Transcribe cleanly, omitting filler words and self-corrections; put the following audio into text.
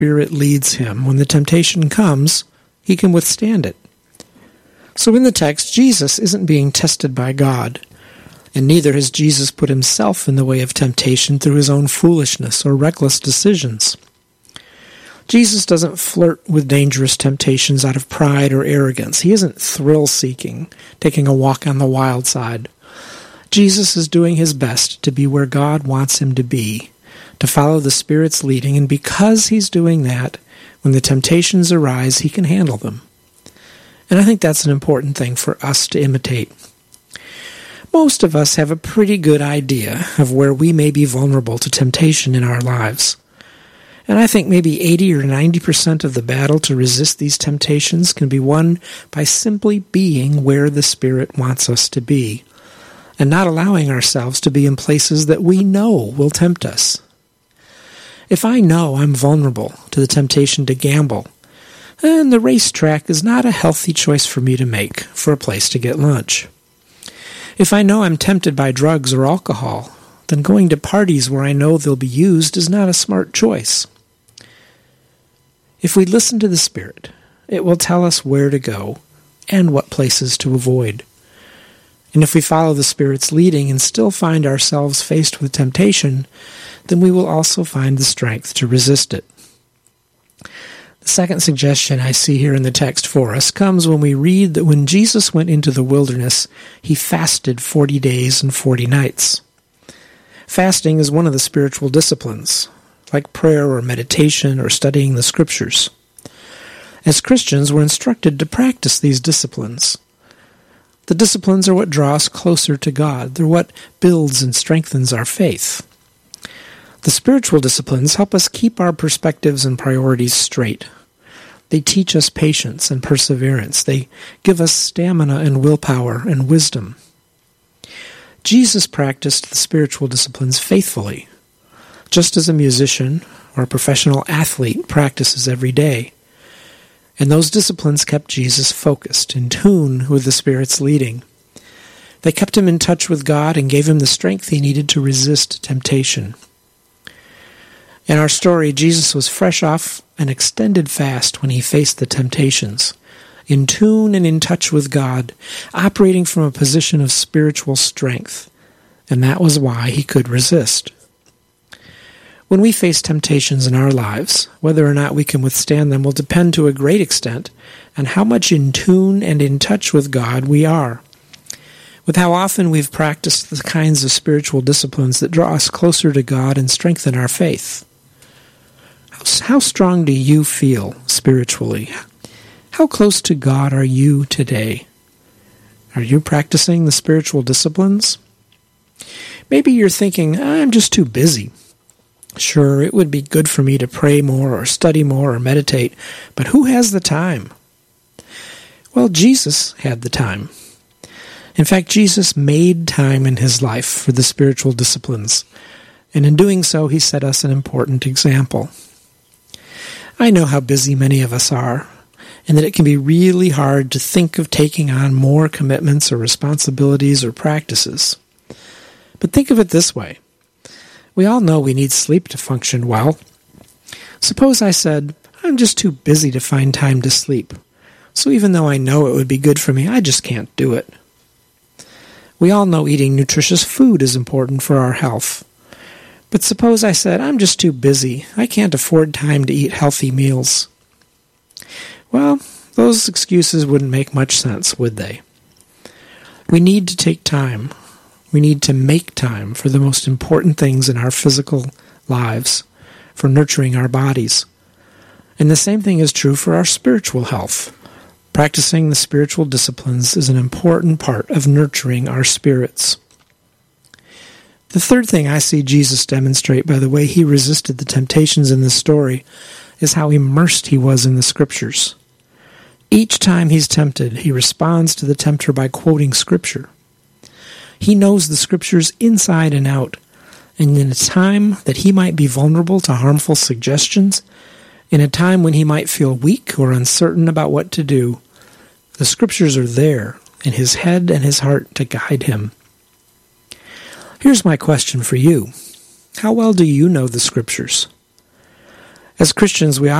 Spirit leads him, when the temptation comes, he can withstand it. So in the text, Jesus isn't being tested by God, and neither has Jesus put himself in the way of temptation through his own foolishness or reckless decisions. Jesus doesn't flirt with dangerous temptations out of pride or arrogance. He isn't thrill-seeking, taking a walk on the wild side. Jesus is doing his best to be where God wants him to be, to follow the Spirit's leading, and because he's doing that, when the temptations arise, he can handle them. And I think that's an important thing for us to imitate. Most of us have a pretty good idea of where we may be vulnerable to temptation in our lives. And I think maybe 80 or 90% of the battle to resist these temptations can be won by simply being where the Spirit wants us to be, and not allowing ourselves to be in places that we know will tempt us. If I know I'm vulnerable to the temptation to gamble, then the racetrack is not a healthy choice for me to make for a place to get lunch. If I know I'm tempted by drugs or alcohol, then going to parties where I know they'll be used is not a smart choice. If we listen to the Spirit, it will tell us where to go and what places to avoid. And if we follow the Spirit's leading and still find ourselves faced with temptation, then we will also find the strength to resist it. The second suggestion I see here in the text for us comes when we read that when Jesus went into the wilderness, he fasted 40 days and 40 nights. Fasting is one of the spiritual disciplines, like prayer or meditation or studying the Scriptures. As Christians, we're instructed to practice these disciplines. The disciplines are what draw us closer to God. They're what builds and strengthens our faith. The spiritual disciplines help us keep our perspectives and priorities straight. They teach us patience and perseverance. They give us stamina and willpower and wisdom. Jesus practiced the spiritual disciplines faithfully, just as a musician or a professional athlete practices every day. And those disciplines kept Jesus focused, in tune with the Spirit's leading. They kept him in touch with God and gave him the strength he needed to resist temptation. In our story, Jesus was fresh off an extended fast when he faced the temptations, in tune and in touch with God, operating from a position of spiritual strength, and that was why he could resist. When we face temptations in our lives, whether or not we can withstand them will depend to a great extent on how much in tune and in touch with God we are, with how often we've practiced the kinds of spiritual disciplines that draw us closer to God and strengthen our faith. How strong do you feel spiritually? How close to God are you today? Are you practicing the spiritual disciplines? Maybe you're thinking, I'm just too busy. Sure, it would be good for me to pray more or study more or meditate, but who has the time? Well, Jesus had the time. In fact, Jesus made time in his life for the spiritual disciplines, and in doing so, he set us an important example. I know how busy many of us are, and that it can be really hard to think of taking on more commitments or responsibilities or practices. But think of it this way. We all know we need sleep to function well. Suppose I said, I'm just too busy to find time to sleep, so even though I know it would be good for me, I just can't do it. We all know eating nutritious food is important for our health. But suppose I said, I'm just too busy. I can't afford time to eat healthy meals. Well, those excuses wouldn't make much sense, would they? We need to take time. We need to make time for the most important things in our physical lives, for nurturing our bodies. And the same thing is true for our spiritual health. Practicing the spiritual disciplines is an important part of nurturing our spirits. The third thing I see Jesus demonstrate by the way he resisted the temptations in this story is how immersed he was in the Scriptures. Each time he's tempted, he responds to the tempter by quoting Scripture. He knows the Scriptures inside and out, and in a time that he might be vulnerable to harmful suggestions, in a time when he might feel weak or uncertain about what to do, the Scriptures are there in his head and his heart to guide him. Here's my question for you. How well do you know the Scriptures? As Christians, we